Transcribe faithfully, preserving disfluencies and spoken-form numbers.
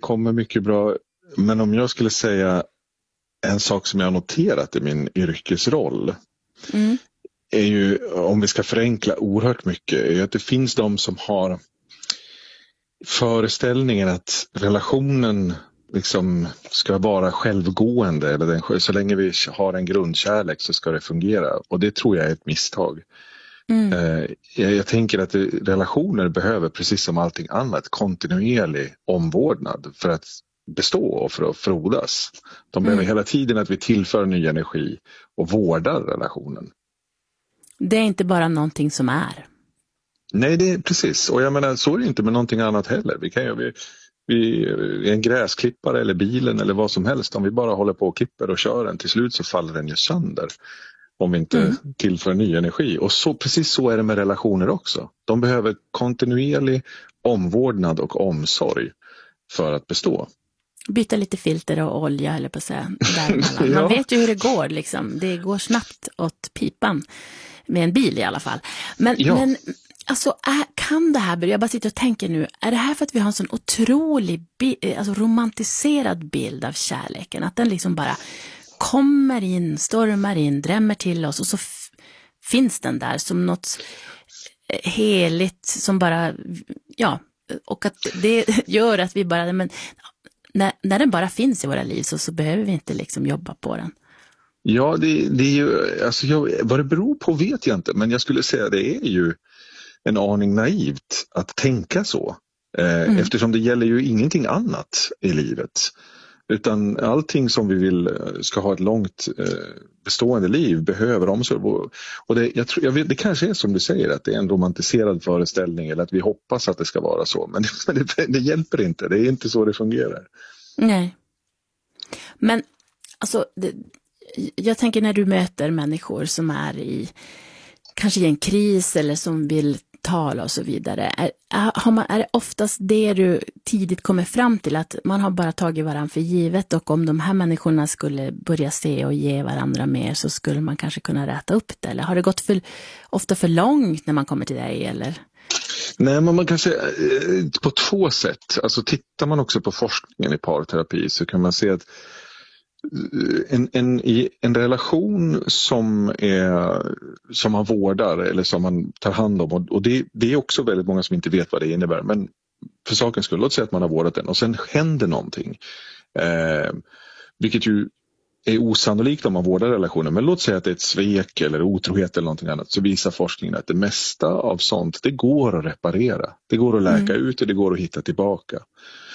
kommer mycket bra. Men om jag skulle säga en sak som jag har noterat i min yrkesroll mm. är ju, om vi ska förenkla oerhört mycket, är att det finns de som har föreställningen att relationen liksom ska vara självgående, eller den, så länge vi har en grundkärlek så ska det fungera, och det tror jag är ett misstag. Mm. Eh, jag, jag tänker att det, relationer behöver, precis som allting annat, kontinuerlig omvårdnad för att bestå och för att frodas. De behöver mm. hela tiden att vi tillför ny energi och vårdar relationen. Det är inte bara någonting som är. Nej, det är precis. Och jag menar, så är det inte med någonting annat heller. Vi kan ju, vi, vi, en gräsklippare eller bilen eller vad som helst, om vi bara håller på och klipper och kör den, till slut så faller den ju sönder. Om vi inte mm. tillför ny energi. Och så, precis så är det med relationer också. De behöver kontinuerlig omvårdnad och omsorg för att bestå. Byta lite filter och olja, eller på att säga. Man ja. vet ju hur det går liksom. Det går snabbt åt pipan. Med en bil i alla fall. Men, ja. men alltså, är, kan det här börja, jag bara sitter och tänker nu, är det här för att vi har en sån otrolig bi, alltså romantiserad bild av kärleken? Att den liksom bara kommer in, stormar in, drämmer till oss, och så f- finns den där som något heligt som bara, ja, och att det gör att vi bara, men när, när den bara finns i våra liv så, så behöver vi inte liksom jobba på den. Ja, det, det är ju, alltså jag, vad det beror på vet jag inte, men jag skulle säga det är ju en aning naivt att tänka så. Eh, mm. Eftersom det gäller ju ingenting annat i livet. Utan allting som vi vill ska ha ett långt eh, bestående liv behöver omsorg. Och det, jag tror, jag vet, det kanske är som du säger, att det är en romantiserad föreställning, eller att vi hoppas att det ska vara så. Men det, det, det hjälper inte, det är inte så det fungerar. Nej. Men alltså, det, jag tänker när du möter människor som är i kanske i en kris eller som vill tala och så vidare. Är, har man, är det oftast det du tidigt kommer fram till, att man har bara tagit varandra för givet, och om de här människorna skulle börja se och ge varandra mer så skulle man kanske kunna räta upp det? Eller har det gått för, ofta för långt när man kommer till dig? Eller? Nej, men man kan säga på två sätt. Alltså tittar man också på forskningen i parterapi så kan man se att En, en, en relation som, är, som man vårdar eller som man tar hand om, och, och det, det är också väldigt många som inte vet vad det innebär, men för sakens skull, låt säga att man har vårdat den och sen händer någonting, eh, vilket ju är osannolikt om man vårdar relationen, men låt säga att det är ett svek eller otrohet eller någonting annat, så visar forskningen att det mesta av sånt, det går att reparera, det går att läka mm. ut och det går att hitta tillbaka.